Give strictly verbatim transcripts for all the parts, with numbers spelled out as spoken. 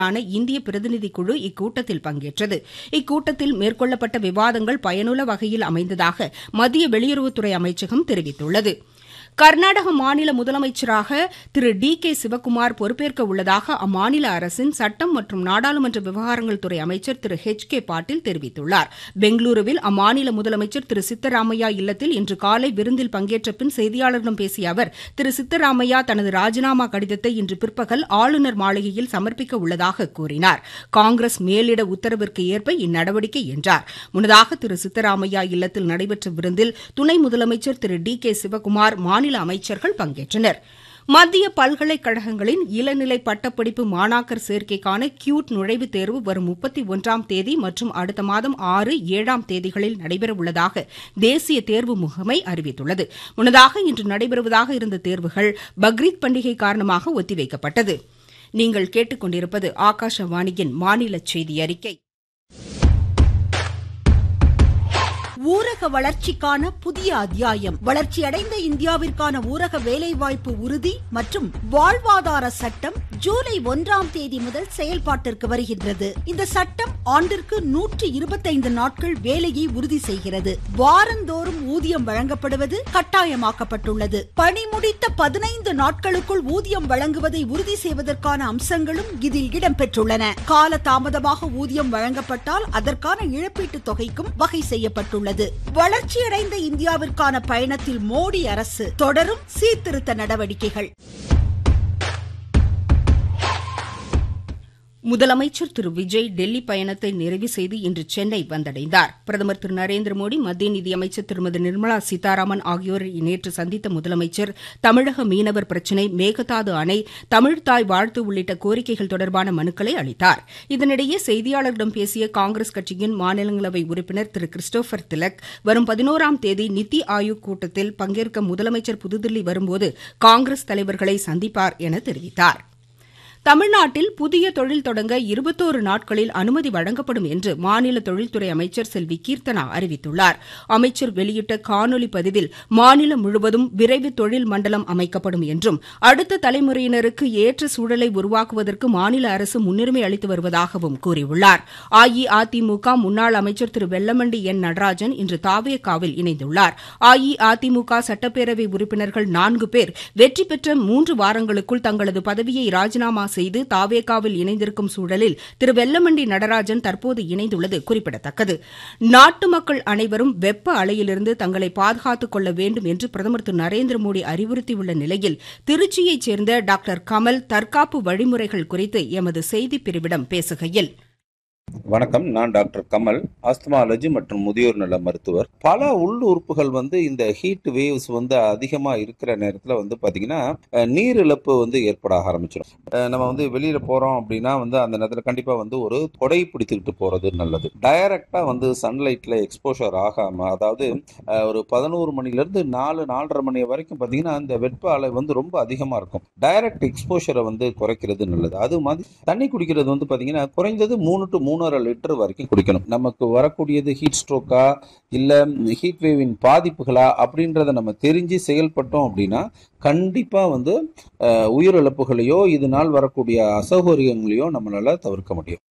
இந்திய பிரதிநிதி குழு இக்கூட்டத்தில் பங்கேற்றது. இக்கூட்டத்தில் மேற்கொள்ளப்பட்ட விவாதங்கள் பயனுள்ள வகையில் அமைந்ததாக மத்திய வெளியுறவுத்துறை அமைச்சகம் தெரிவித்துள்ளது. கர்நாடக மாநில முதலமைச்சராக திரு டி கே சிவக்குமார் பொறுப்பேற்க உள்ளதாக அம்மாநில அரசின் சட்டம் மற்றும் நாடாளுமன்ற விவகாரங்கள் துறை அமைச்சர் திரு ஹெச் கே பாட்டீல் தெரிவித்துள்ளார். பெங்களூருவில் அம்மாநில முதலமைச்சர் திரு சித்தராமையா இல்லத்தில் இன்று காலை விருந்தில் பங்கேற்ற பின் செய்தியாளர்களிடம் பேசிய அவர், திரு சித்தராமையா தனது ராஜினாமா கடிதத்தை இன்று பிற்பகல் ஆளுநர் மாளிகையில் சமர்ப்பிக்க உள்ளதாக கூறினார். காங்கிரஸ் மேலிட உத்தரவிற்கு ஏற்ப இந்நடவடிக்கை என்றார். முன்னதாக திரு சித்தராமையா இல்லத்தில் நடைபெற்ற விருந்தில் துணை முதலமைச்சர் திரு டி கே சிவக்குமார், மாநில அமைச்சர்கள் பங்கேற்றனர். மத்திய பல்கலைக்கழகங்களின் இளநிலை பட்டப்படிப்பு மாணாக்கர் சேர்க்கைக்கான கியூட் நுழைவுத் தேர்வு வரும் முப்பத்தி ஒன்றாம் தேதி மற்றும் அடுத்த மாதம் ஆறு ஏழாம் தேதிகளில் நடைபெறவுள்ளதாக தேசிய தேர்வு முகமை அறிவித்துள்ளது. முன்னதாக இன்று நடைபெறுவதாக இருந்த தேர்வுகள் பக்ரீத் பண்டிகை காரணமாக ஒத்திவைக்கப்பட்டது. நீங்கள் கேட்டுக் கொண்டிருப்பது ஆகாஷவாணியின் மாநில செய்தி அறிக்கை. ஊரக வளர்ச்சிக்கான புதிய அத்தியாயம். வளர்ச்சியடைந்த இந்தியாவிற்கான ஊரக வேலைவாய்ப்பு உறுதி மற்றும் வாழ்வாதார சட்டம் ஜூலை ஒன்றாம் தேதி முதல் செயல்பாட்டிற்கு வருகின்றது. இந்த சட்டம் ஆண்டிற்கு நூற்றி இருபத்தைந்து நாட்கள் வேலையை உறுதி செய்கிறது. வாரந்தோறும் ஊதியம் வழங்கப்படுவது கட்டாயமாக்கப்பட்டுள்ளது. பணி முடித்த பதினைந்து நாட்களுக்குள் ஊதியம் வழங்குவதை உறுதி செய்வதற்கான அம்சங்களும் இதில் இடம்பெற்றுள்ளன. கால தாமதமாக ஊதியம் வழங்கப்பட்டால் அதற்கான இழப்பீட்டுத் தொகைக்கும் வகை செய்யப்பட்டுள்ளது. வளர்ச்சியடைந்த இந்தியாவிற்கான பயணத்தில் மோடி அரசு தொடரும் சீர்திருத்த நடவடிக்கைகள். முதலமைச்சர் திரு விஜய் டெல்லி பயணத்தை நிறைவு செய்து இன்று சென்னை வந்தடைந்தார். பிரதமர் திரு நரேந்திர மோடி, மத்திய நிதியமைச்சர் திருமதி நிர்மலா சீதாராமன் ஆகியோரை நேற்று சந்தித்த முதலமைச்சர் தமிழக மீனவர் பிரச்சினை, மேகதாது அணை, தமிழ்தாய் வாழ்த்து உள்ளிட்ட கோரிக்கைகள் தொடர்பான மனுக்களை அளித்தார். இதனிடையே செய்தியாளர்களிடம் பேசிய காங்கிரஸ் கட்சியின் மாநிலங்களவை உறுப்பினர் திரு கிறிஸ்டோபர் திலக், வரும் பதினோராம் தேதி நித்தி ஆயோக் கூட்டத்தில் பங்கேற்க முதலமைச்சர் புதுதில்லி வரும்போது காங்கிரஸ் தலைவர்களை சந்திப்பார் என தெரிவித்தார். தமிழ்நாட்டில் புதிய தொழில் தொடங்க இருபத்தோரு நாட்களில் அனுமதி வழங்கப்படும் என்று மாநில தொழில்துறை அமைச்சர் செல்வி கீர்த்தனா அறிவித்துள்ளார். அமைச்சர் வெளியிட்ட காணொலி பதிவில் மாநிலம் முழுவதும் விரைவு தொழில் மண்டலம் அமைக்கப்படும் என்றும் அடுத்த தலைமுறையினருக்கு ஏற்ற சூழலை உருவாக்குவதற்கு மாநில அரசு முன்னுரிமை அளித்து வருவதாகவும் கூறியுள்ளார். அஇஅதிமுக முன்னாள் அமைச்சர் திரு வெல்லமண்டி என் நடராஜன் இன்று தாவேகாவில் இணைந்துள்ளார். அஇஅதிமுக சட்டப்பேரவை உறுப்பினர்கள் நான்கு பேர் வெற்றி பெற்ற மூன்று வாரங்களுக்குள் தங்களது பதவியை ராஜினாமா செய்து தாவேகாவில் இணைந்திருக்கும் சூழலில் திரு வெல்லமண்டி நடராஜன் தற்போது இணைந்துள்ளது குறிப்பிடத்தக்கது. நாட்டு மக்கள் அனைவரும் வெப்ப அலையிலிருந்து தங்களை பாதுகாத்துக் கொள்ள வேண்டும் என்று பிரதமர் திரு நரேந்திர மோடி அறிவுறுத்தியுள்ள நிலையில் திருச்சியைச் சேர்ந்த டாக்டர் கமல் தற்காப்பு வழிமுறைகள் குறித்து எமது செய்திப் பிரிவிடம் பேசுகையில், வணக்கம். நான் டாக்டர் கமல், ஆஸ்துமாலஜி மற்றும் முதியோர் நல மருத்துவர். பல உள் உறுப்புகள் வந்து இந்த ஹீட் வேவ்ஸ் வந்து அதிகமா இருக்கிற நேரத்துல வந்து பாத்தீங்கன்னா நீர் இழப்பு வந்து ஏற்பட ஆரம்பிச்சிடும். நம்ம வந்து வெளியில போறோம் அப்படின்னா வந்து அந்த நேரத்துல கண்டிப்பா வந்து ஒரு கொடை பிடித்துக்கிட்டு போறது நல்லது. டைரக்டா வந்து சன்லைட்ல எக்ஸ்போஷர் ஆகாம, அதாவது ஒரு பதினோரு மணில இருந்து நாலு நாலரை மணி வரைக்கும் பாத்தீங்கன்னா அந்த வெப்ப அலை வந்து ரொம்ப அதிகமா இருக்கும். டைரக்ட் எக்ஸ்போஷரை வந்து குறைக்கிறது நல்லது. அது மாதிரி தண்ணி குடிக்கிறது வந்து பாத்தீங்கன்னா குறைந்தது மூணு டு மூணு லிட்டர் வரைக்கும் குடிக்கணும். நமக்கு வரக்கூடியது ஹீட் ஸ்ட்ரோக்கா இல்ல ஹீட் வேவின் பாதிப்புகளா அப்படின்றத நம்ம தெரிஞ்சு செயல்பட்டோம் அப்படின்னா கண்டிப்பா வந்து உயிரிழப்புகளையோ இதனால் வரக்கூடிய அசௌகரியங்களையோ நம்மளால தவிர்க்க முடியும்.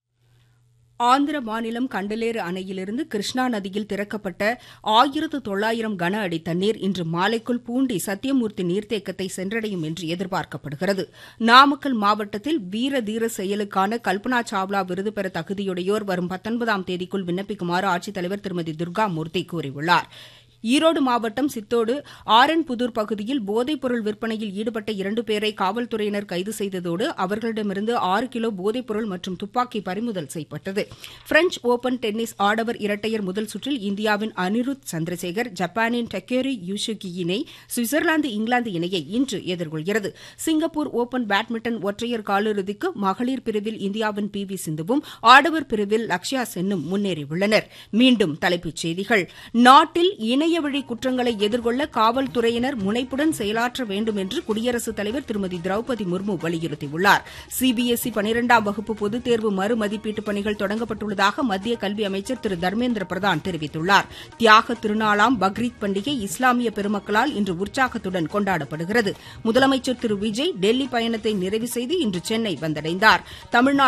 ஆந்திர மாநிலம் கண்டலேறு அணையிலிருந்து கிருஷ்ணா நதியில் திறக்கப்பட்ட ஆயிரத்து தொள்ளாயிரம் கன அடி தண்ணீர் இன்று மாலைக்குள் பூண்டி சத்தியமூர்த்தி நீர்த்தேக்கத்தை சென்றடையும் என்று எதிர்பார்க்கப்படுகிறது. நாமக்கல் மாவட்டத்தில் வீர தீர செயலுக்கான கல்பனா சாவ்லா விருது பெற தகுதியுடையோர் வரும் பத்தொன்பதாம் தேதிக்குள் விண்ணப்பிக்குமாறு ஆட்சித்தலைவர் திருமதி துர்காமூர்த்தி கூறியுள்ளார். ஈரோடு மாவட்டம் சித்தோடு ஆரன்புதூர் பகுதியில் போதைப்பொருள் விற்பனையில் ஈடுபட்ட இரண்டு பேரை காவல்துறையினர் கைது செய்ததோடு அவர்களிடமிருந்து ஆறு கிலோ போதைப்பொருள் மற்றும் துப்பாக்கி பறிமுதல் செய்யப்பட்டது. பிரெஞ்ச் ஓபன் டென்னிஸ் ஆடவர் இரட்டையர் முதல் சுற்றில் இந்தியாவின் அனிருத் சந்திரசேகர் ஜப்பானின் டக்கேரி யூசுகி இணை சுவிட்சர்லாந்து இங்கிலாந்து இணையை இன்று எதிர்கொள்கிறது. சிங்கப்பூர் ஓபன் பேட்மிண்டன் ஒற்றையர் காலிறுதிக்கு மகளிர் பிரிவில் இந்தியாவின் பி வி சிந்துவும் ஆடவர் பிரிவில் லக்ஷயா சென்னும் முன்னேறியுள்ளனர். மீண்டும் தலைப்புச் செய்திகள். நாட்டில் இணை இணையவழி குற்றங்களை எதிர்கொள்ள காவல்துறையினர் முனைப்புடன் செயலாற்ற வேண்டும் என்று குடியரசுத் தலைவர் திருமதி திரௌபதி முர்மு வலியுறுத்தியுள்ளார். சிபிஎஸ்இ பனிரெண்டாம் வகுப்பு பொதுத் தேர்வு மறுமதிப்பீட்டு பணிகள் தொடங்கப்பட்டுள்ளதாக மத்திய கல்வி அமைச்சர் திரு தர்மேந்திர பிரதான் தெரிவித்துள்ளார். தியாக திருநாளாம் பக்ரீத் பண்டிகை இஸ்லாமிய பெருமக்களால் இன்று உற்சாகத்துடன் கொண்டாடப்படுகிறது. முதலமைச்சர் திரு விஜய் டெல்லி பயணத்தை நிறைவு செய்து இன்று சென்னை வந்தடைந்தார். தமிழ்நாடு